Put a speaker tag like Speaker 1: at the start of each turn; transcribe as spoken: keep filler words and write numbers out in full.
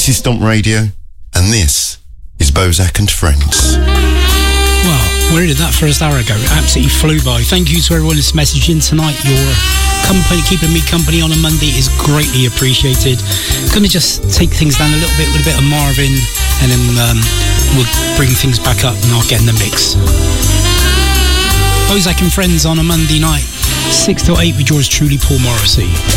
Speaker 1: This is Stomp Radio, and this is Bozak and Friends.
Speaker 2: Well, where did that first hour go? It absolutely flew by. Thank you to everyone that's messaged in tonight. Your company, keeping me company on a Monday is greatly appreciated. Gonna just take things down a little bit with a bit of Marvin, and then um, we'll bring things back up and I'll get in the mix. Bozak and Friends on a Monday night, six till eight with yours truly, Paul Morrissey.